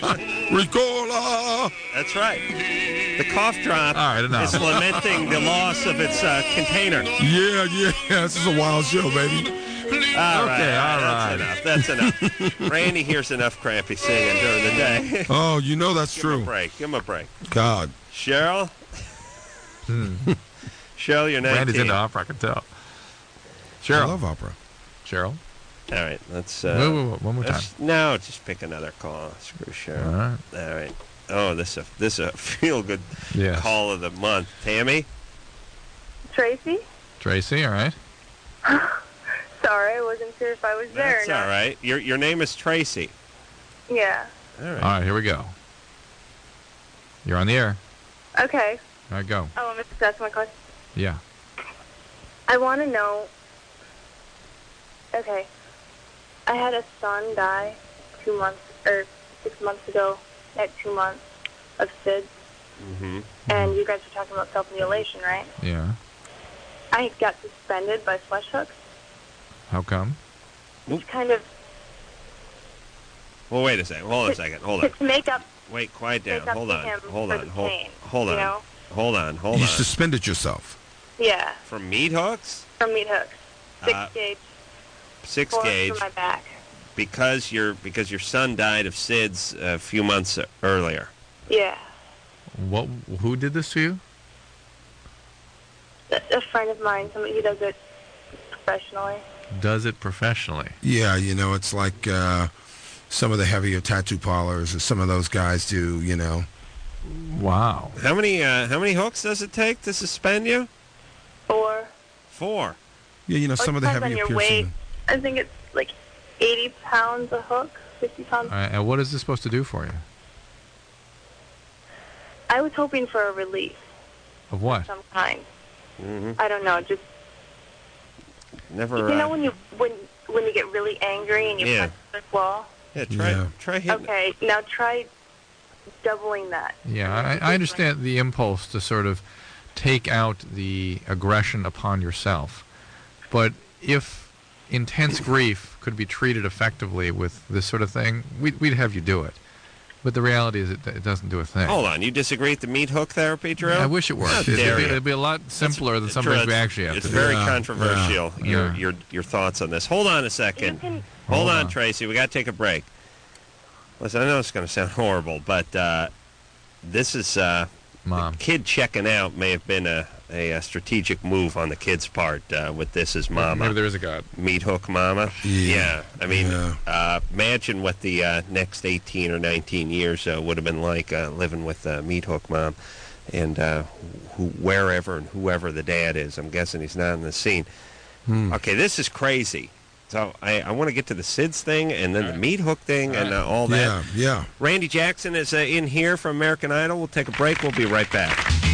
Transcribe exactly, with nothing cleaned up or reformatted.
Ricola. That's right. The cough drop All right, enough. is lamenting the loss of its uh, container. Yeah, yeah. This is a wild show, baby. All right, Okay, all all right. right. That's enough. That's enough. Randy hears enough crappy singing during the day. Oh, you know that's Give him a true. break. Give him a break. God. Cheryl? Cheryl, you're nineteen. Randy's into opera, I can tell. I Cheryl. love opera. Cheryl. All right, let's... Uh, Wait, wait, wait, one more time. let's- No, just pick another call. Screw Cheryl. All right. All right. Oh, this is a, this is a feel-good Yes. call of the month. Tammy? Tracy? Tracy, all right. Sorry, I wasn't sure if I was there That's or not. all right. Your, your name is Tracy. Yeah. All All right. right, here we go. You're on the air. Okay. All right, go. Oh, Mister That's my question. Yeah. I want to know. Okay. I had a son die two months or six months ago at two months of S I D S, Mm-hmm. and you guys were talking about self-mutilation, right? Yeah. I got suspended by flesh hooks. How come? It's kind of Well, wait a second. Hold on a second. Hold to, on. to make up. Wait, quiet down. make up Hold to on. him Hold for on. the Hold, pain, hold you on. know? Hold on. Hold You on. suspended yourself. Yeah, From meat hooks? from meat hooks, six Uh, gauge, Six force gauge. to my back. Because your because your son died of S I D S a few months earlier. Yeah, What? Who did this to you? a, a friend of mine, somebody who does it professionally. Does it professionally? Yeah, you know, it's like uh, some of the heavier tattoo parlors or some of those guys do, you know. Wow. How many uh, how many hooks does it take to suspend you? Or Four. Yeah, you know, some or of the depends on heavier your weight. piercing. I think it's like eighty pounds a hook, fifty pounds. All right, and what is this supposed to do for you? I was hoping for a release Of what? of some kind. Mm-hmm. I don't know, just Never. you know uh, when you when when you get really angry and you Yeah. punch the wall. yeah, try Yeah. try hitting. Okay, now try doubling that. Yeah, I, I understand the impulse to sort of take out the aggression upon yourself. But if intense grief could be treated effectively with this sort of thing, we'd, we'd have you do it. But the reality is it, it doesn't do a thing. Hold on, you disagree with the meat hook therapy, Drew? I wish it worked. How It'd, dare be, you. it'd be a lot simpler than some Drew, things we it's- actually have It's to do. very Yeah, controversial. yeah. Your Yeah. your your thoughts on this. Hold on a second. You can Hold, Hold on, on. Tracy. We got to take a break. Listen, I know it's going to sound horrible, but uh, this is uh, Mom. the kid checking out may have been a, a, a strategic move on the kid's part uh, with this as mama. Maybe there is a God. Meat hook mama. Yeah. I mean, Yeah. uh, imagine what the uh, next eighteen or nineteen years uh, would have been like uh, living with uh, meat hook mom, and uh, who, wherever and whoever the dad is. I'm guessing he's not in the scene. Hmm. Okay, this is crazy. So I, I want to get to the S I D S thing and then the meat hook thing and uh, all that. Yeah, yeah. Randy Jackson is uh, in here from American Idol. We'll take a break. We'll be right back.